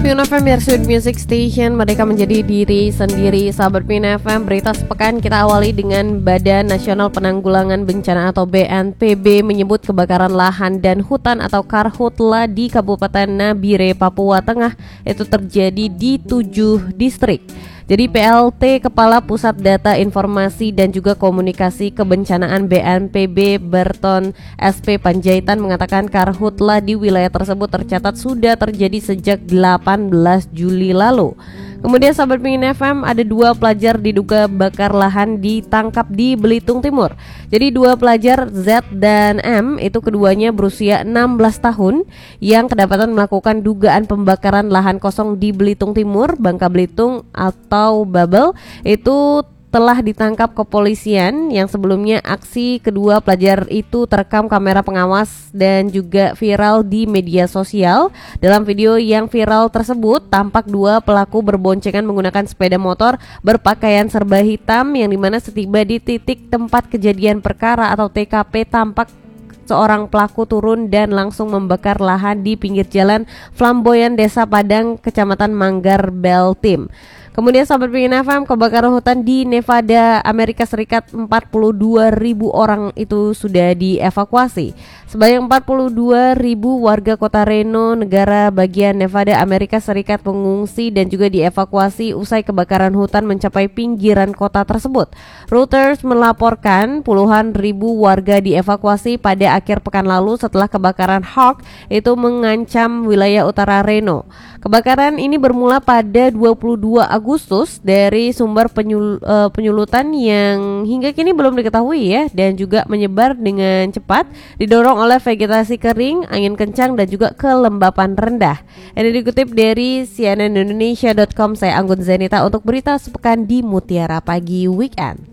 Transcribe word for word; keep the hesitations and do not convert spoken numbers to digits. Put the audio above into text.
Pion F M, your sweet music station. Merdeka menjadi diri sendiri. Sahabat Pion F M, berita sepekan kita awali dengan Badan Nasional Penanggulangan Bencana atau B N P B menyebut kebakaran lahan dan hutan atau karhutla di Kabupaten Nabire, Papua Tengah itu terjadi di tujuh distrik. Jadi P L T Kepala Pusat Data Informasi dan juga Komunikasi Kebencanaan B N P B Berton S P Panjaitan mengatakan karhutla di wilayah tersebut tercatat sudah terjadi sejak delapan belas Juli lalu. Kemudian sahabat Pion F M, ada dua pelajar diduga bakar lahan ditangkap di Belitung Timur. Jadi dua pelajar Z dan M itu keduanya berusia enam belas tahun yang kedapatan melakukan dugaan pembakaran lahan kosong di Belitung Timur, Bangka Belitung atau Babel itu telah ditangkap kepolisian. Yang sebelumnya aksi kedua pelajar itu terekam kamera pengawas dan juga viral di media sosial. Dalam video yang viral tersebut tampak dua pelaku berboncengan menggunakan sepeda motor berpakaian serba hitam, yang dimana setiba di titik tempat kejadian perkara atau T K P tampak seorang pelaku turun dan langsung membakar lahan di pinggir jalan Flamboyan Desa Padang, Kecamatan Manggar, Beltim. Kemudian sahabat Pion F M, kebakaran hutan di Nevada, Amerika Serikat, empat puluh dua ribu orang itu sudah dievakuasi. Sebanyak empat puluh dua ribu warga kota Reno, negara bagian Nevada, Amerika Serikat mengungsi dan juga dievakuasi usai kebakaran hutan mencapai pinggiran kota tersebut. Reuters melaporkan puluhan ribu warga dievakuasi pada akhir pekan lalu setelah kebakaran Hawk itu mengancam wilayah utara Reno. Kebakaran ini bermula pada dua puluh dua Agustus dari sumber penyul, uh, penyulutan yang hingga kini belum diketahui ya, dan juga menyebar dengan cepat didorong oleh vegetasi kering, angin kencang dan juga kelembapan rendah. Ini dikutip dari C N N Indonesia dot com. Saya Anggun Zenita untuk berita sepekan di Mutiara Pagi Weekend.